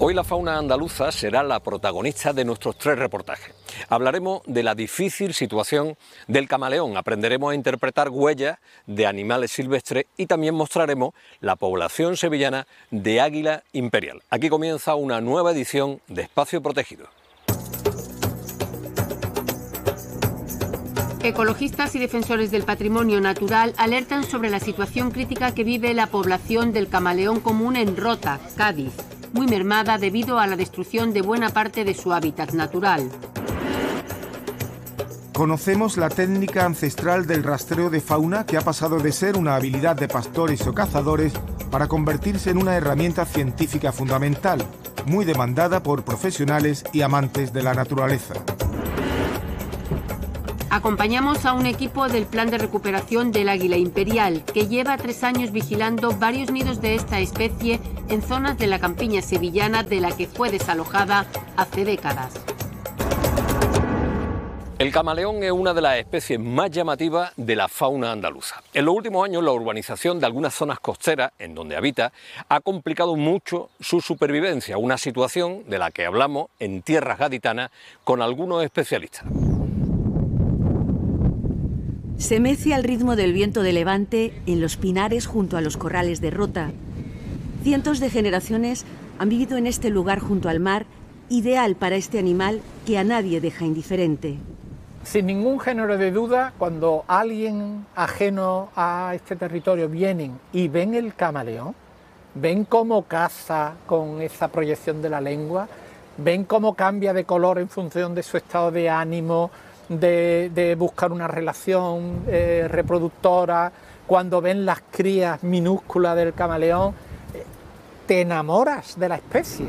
Hoy la fauna andaluza será la protagonista de nuestros 3 reportajes. Hablaremos de la difícil situación del camaleón, aprenderemos a interpretar huellas de animales silvestres y también mostraremos la población sevillana de águila imperial. Aquí comienza una nueva edición de Espacio Protegido. Ecologistas y defensores del patrimonio natural alertan sobre la situación crítica que vive la población del camaleón común en Rota, Cádiz, muy mermada debido a la destrucción de buena parte de su hábitat natural. Conocemos la técnica ancestral del rastreo de fauna que ha pasado de ser una habilidad de pastores o cazadores para convertirse en una herramienta científica fundamental, muy demandada por profesionales y amantes de la naturaleza. Acompañamos a un equipo del Plan de Recuperación del Águila Imperial, que lleva 3 años vigilando varios nidos de esta especie en zonas de la campiña sevillana de la que fue desalojada hace décadas. El camaleón es una de las especies más llamativas de la fauna andaluza. En los últimos años, la urbanización de algunas zonas costeras en donde habita ha complicado mucho su supervivencia, una situación de la que hablamos en tierras gaditanas con algunos especialistas. Se mece al ritmo del viento de levante en los pinares junto a los corrales de Rota. Cientos de generaciones han vivido en este lugar junto al mar, ideal para este animal que a nadie deja indiferente. Sin ningún género de duda, cuando alguien ajeno a este territorio vienen y ven el camaleón, ven cómo caza con esa proyección de la lengua, ven cómo cambia de color en función de su estado de ánimo, de buscar una relación reproductora, cuando ven las crías minúsculas del camaleón, te enamoras de la especie.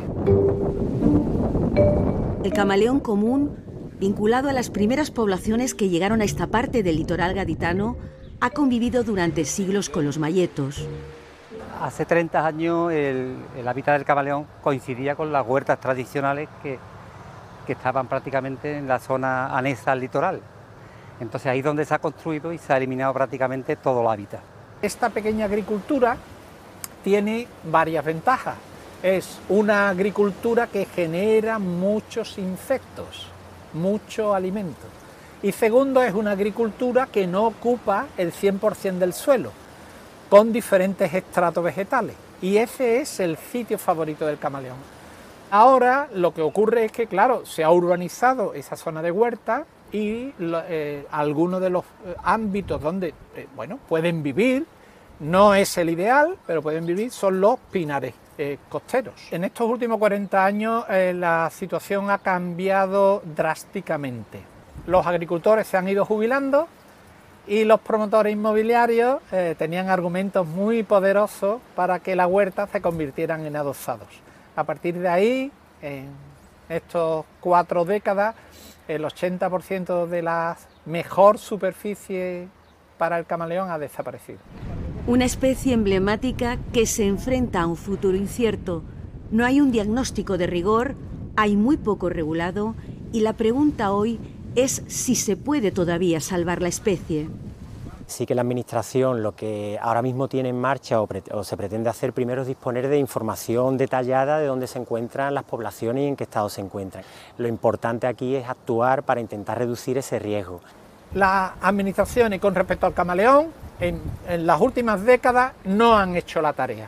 El camaleón común, vinculado a las primeras poblaciones que llegaron a esta parte del litoral gaditano, ha convivido durante siglos con los mayetos. Hace 30 años el hábitat del camaleón coincidía con las huertas tradicionales que estaban prácticamente en la zona anexa al litoral. Entonces ahí es donde se ha construido y se ha eliminado prácticamente todo el hábitat. Esta pequeña agricultura tiene varias ventajas. Es una agricultura que genera muchos insectos, mucho alimento. Y segundo, es una agricultura que no ocupa el 100% del suelo, con diferentes estratos vegetales. Y ese es el sitio favorito del camaleón. Ahora lo que ocurre es que, claro, se ha urbanizado esa zona de huerta y algunos de los ámbitos donde pueden vivir, no es el ideal, pero pueden vivir, son los pinares costeros. En estos últimos 40 años la situación ha cambiado drásticamente. Los agricultores se han ido jubilando y los promotores inmobiliarios tenían argumentos muy poderosos para que las huertas se convirtieran en adosados. A partir de ahí, en estas 4 décadas, el 80% de la mejor superficie para el camaleón ha desaparecido. Una especie emblemática que se enfrenta a un futuro incierto. No hay un diagnóstico de rigor, hay muy poco regulado y la pregunta hoy es si se puede todavía salvar la especie. Sí que la Administración lo que ahora mismo tiene en marcha o se pretende hacer primero es disponer de información detallada de dónde se encuentran las poblaciones y en qué estado se encuentran. Lo importante aquí es actuar para intentar reducir ese riesgo. Las administraciones con respecto al camaleón en las últimas décadas no han hecho la tarea.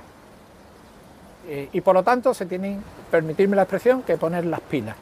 Y por lo tanto se tienen, permitirme la expresión, que poner las pilas.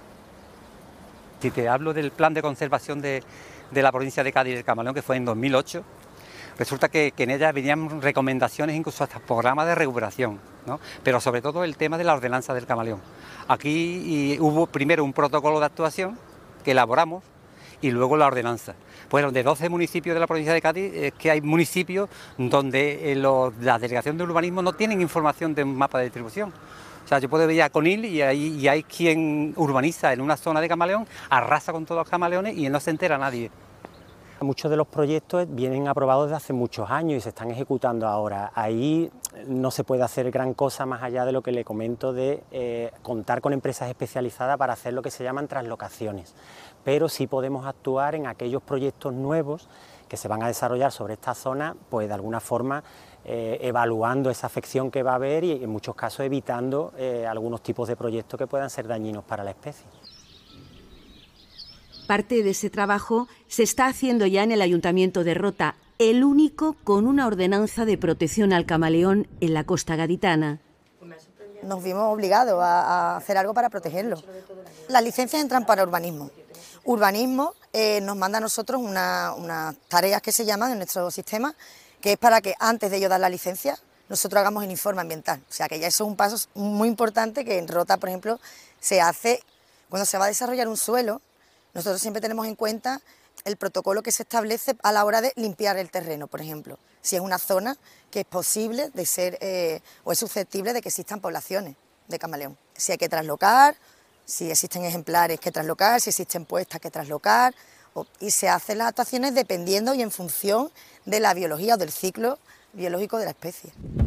Si te hablo del plan de conservación de la provincia de Cádiz del camaleón, que fue en 2008, resulta que en ella venían recomendaciones, incluso hasta programas de recuperación, ¿no? Pero sobre todo el tema de la ordenanza del camaleón. Aquí hubo primero un protocolo de actuación que elaboramos y luego la ordenanza. Bueno, de 12 municipios de la provincia de Cádiz, es que hay municipios donde la delegación de urbanismo no tienen información de un mapa de distribución. O sea, yo puedo ir a Conil y hay quien urbaniza en una zona de camaleón, arrasa con todos los camaleones y no se entera nadie. Muchos de los proyectos vienen aprobados desde hace muchos años y se están ejecutando ahora. Ahí no se puede hacer gran cosa más allá de lo que le comento de contar con empresas especializadas para hacer lo que se llaman translocaciones. Pero sí podemos actuar en aquellos proyectos nuevos que se van a desarrollar sobre esta zona, pues de alguna forma evaluando esa afección que va a haber y en muchos casos evitando algunos tipos de proyectos que puedan ser dañinos para la especie. Parte de ese trabajo se está haciendo ya en el Ayuntamiento de Rota, el único con una ordenanza de protección al camaleón en la costa gaditana. Nos vimos obligados a hacer algo para protegerlo. Las licencias entran para urbanismo. Urbanismo nos manda a nosotros unas tareas que se llaman en nuestro sistema, que es para que antes de ellos dar la licencia, nosotros hagamos el informe ambiental. O sea que ya eso es un paso muy importante que en Rota, por ejemplo, se hace cuando se va a desarrollar un suelo. Nosotros siempre tenemos en cuenta el protocolo que se establece a la hora de limpiar el terreno, por ejemplo. Si es una zona que es posible de ser o es susceptible de que existan poblaciones de camaleón. Si hay que traslocar, si existen ejemplares que traslocar, si existen puestas que traslocar, y se hacen las actuaciones dependiendo y en función de la biología o del ciclo biológico de la especie.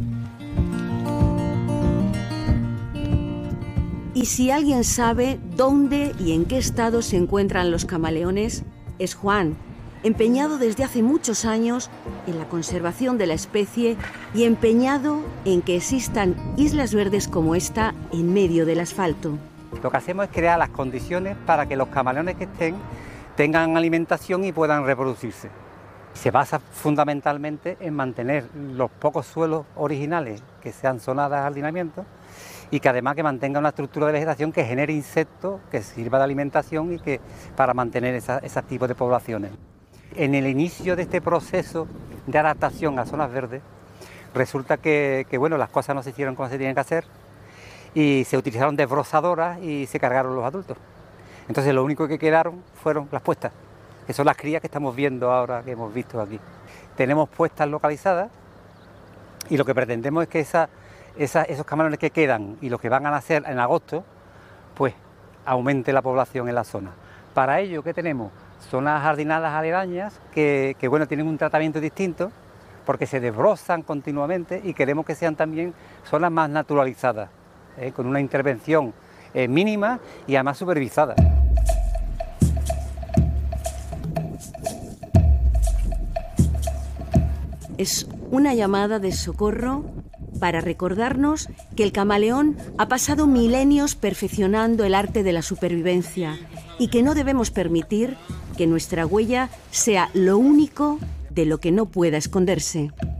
Y si alguien sabe dónde y en qué estado se encuentran los camaleones, es Juan, empeñado desde hace muchos años en la conservación de la especie y empeñado en que existan islas verdes como esta en medio del asfalto. Lo que hacemos es crear las condiciones para que los camaleones que estén tengan alimentación y puedan reproducirse. Se basa fundamentalmente en mantener los pocos suelos originales que sean zonas de ajardinamiento y que además que mantenga una estructura de vegetación que genere insectos, que sirva de alimentación y que para mantener esos tipos de poblaciones. En el inicio de este proceso de adaptación a zonas verdes, resulta que bueno, las cosas no se hicieron como se tienen que hacer y se utilizaron desbrozadoras y se cargaron los adultos. Entonces lo único que quedaron fueron las puestas, que son las crías que estamos viendo ahora, que hemos visto aquí. Tenemos puestas localizadas y lo que pretendemos es que esos camaleones que quedan y los que van a nacer en agosto, pues aumente la población en la zona. Para ello, ¿qué tenemos? Zonas jardinadas aledañas que bueno, tienen un tratamiento distinto porque se desbrozan continuamente y queremos que sean también zonas más naturalizadas, con una intervención mínima y además supervisada. Es una llamada de socorro para recordarnos que el camaleón ha pasado milenios perfeccionando el arte de la supervivencia y que no debemos permitir que nuestra huella sea lo único de lo que no pueda esconderse.